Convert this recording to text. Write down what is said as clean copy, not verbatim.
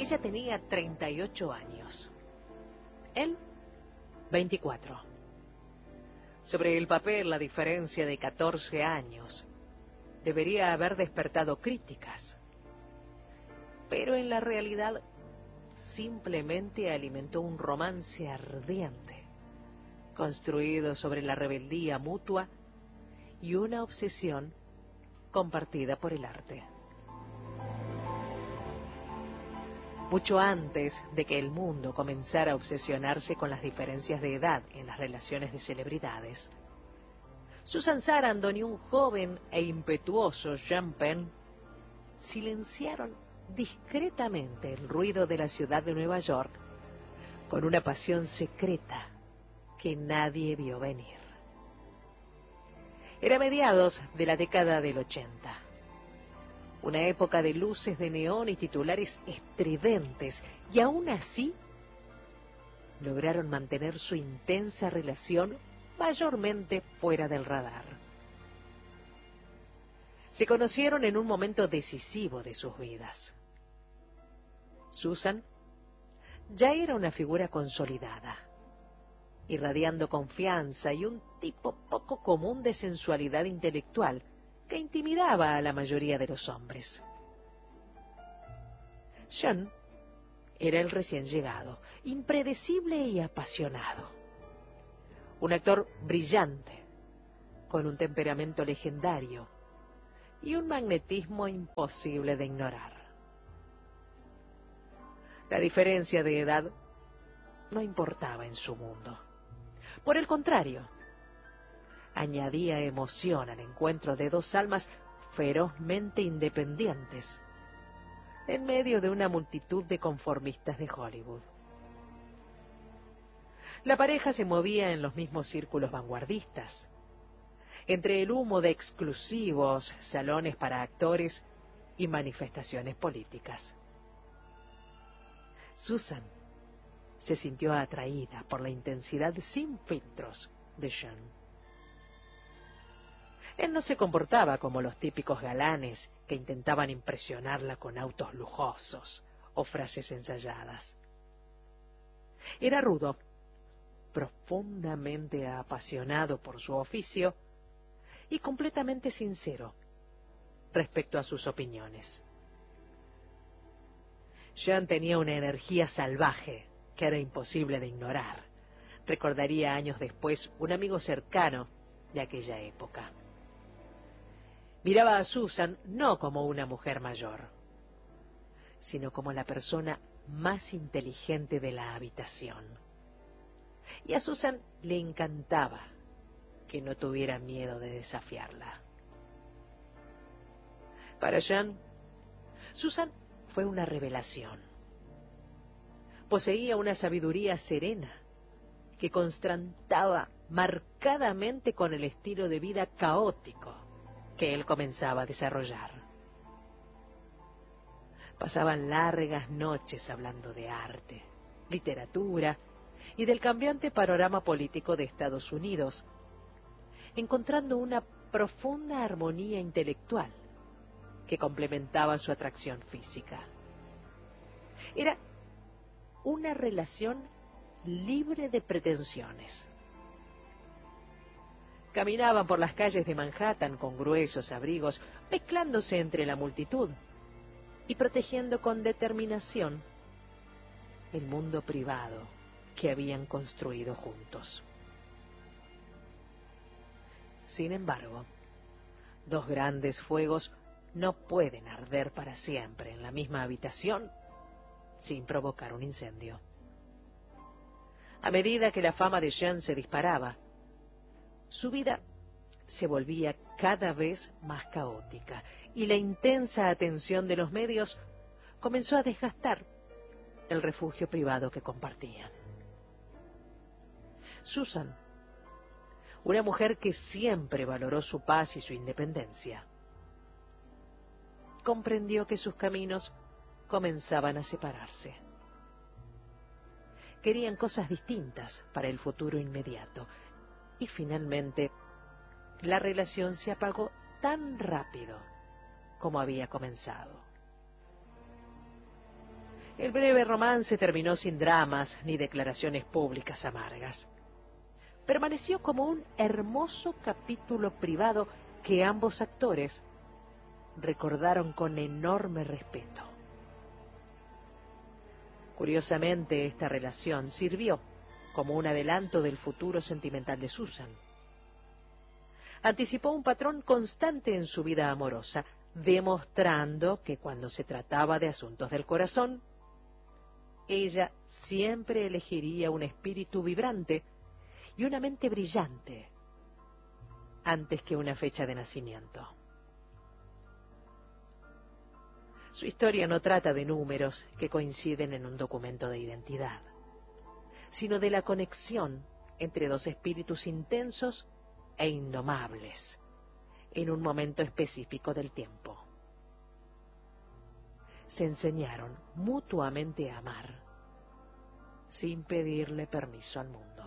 Ella tenía 38 años. Él, 24. Sobre el papel, la diferencia de 14 años debería haber despertado críticas. Pero en la realidad, simplemente alimentó un romance ardiente, construido sobre la rebeldía mutua y una obsesión compartida por el arte. Mucho antes de que el mundo comenzara a obsesionarse con las diferencias de edad en las relaciones de celebridades, Susan Sarandon y un joven e impetuoso Sean Penn silenciaron discretamente el ruido de la ciudad de Nueva York con una pasión secreta que nadie vio venir. Era mediados de la década del 80. Una época de luces de neón y titulares estridentes, y aún así lograron mantener su intensa relación mayormente fuera del radar. Se conocieron en un momento decisivo de sus vidas. Susan ya era una figura consolidada, irradiando confianza y un tipo poco común de sensualidad intelectual que intimidaba a la mayoría de los hombres. Sean era el recién llegado, impredecible y apasionado. Un actor brillante, con un temperamento legendario y un magnetismo imposible de ignorar. La diferencia de edad no importaba en su mundo. Por el contrario, añadía emoción al encuentro de dos almas ferozmente independientes en medio de una multitud de conformistas de Hollywood. La pareja se movía en los mismos círculos vanguardistas, entre el humo de exclusivos salones para actores y manifestaciones políticas. Susan se sintió atraída por la intensidad sin filtros de Sean. Él no se comportaba como los típicos galanes que intentaban impresionarla con autos lujosos o frases ensayadas. Era rudo, profundamente apasionado por su oficio y completamente sincero respecto a sus opiniones. Sean tenía una energía salvaje que era imposible de ignorar, recordaría años después un amigo cercano de aquella época. Miraba a Susan no como una mujer mayor, sino como la persona más inteligente de la habitación. Y a Susan le encantaba que no tuviera miedo de desafiarla. Para Sean, Susan fue una revelación. Poseía una sabiduría serena que contrastaba marcadamente con el estilo de vida caótico que él comenzaba a desarrollar. Pasaban largas noches hablando de arte, literatura y del cambiante panorama político de Estados Unidos, encontrando una profunda armonía intelectual que complementaba su atracción física. Era una relación libre de pretensiones. Caminaban por las calles de Manhattan con gruesos abrigos, mezclándose entre la multitud y protegiendo con determinación el mundo privado que habían construido juntos. Sin embargo, dos grandes fuegos no pueden arder para siempre en la misma habitación sin provocar un incendio. A medida que la fama de Sean se disparaba, su vida se volvía cada vez más caótica y la intensa atención de los medios comenzó a desgastar el refugio privado que compartían. Susan, una mujer que siempre valoró su paz y su independencia, comprendió que sus caminos comenzaban a separarse. Querían cosas distintas para el futuro inmediato y finalmente la relación se apagó tan rápido como había comenzado. El breve romance terminó sin dramas ni declaraciones públicas amargas. Permaneció como un hermoso capítulo privado que ambos actores recordaron con enorme respeto. Curiosamente, esta relación sirvió como un adelanto del futuro sentimental de Susan. Anticipó un patrón constante en su vida amorosa, demostrando que cuando se trataba de asuntos del corazón, ella siempre elegiría un espíritu vibrante y una mente brillante antes que una fecha de nacimiento. Su historia no trata de números que coinciden en un documento de identidad, sino de la conexión entre dos espíritus intensos e indomables en un momento específico del tiempo. Se enseñaron mutuamente a amar sin pedirle permiso al mundo.